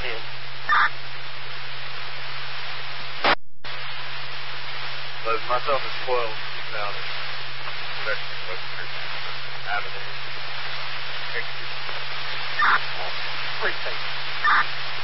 10. But myself is 12 now. Production West Avenue. Appreciate it.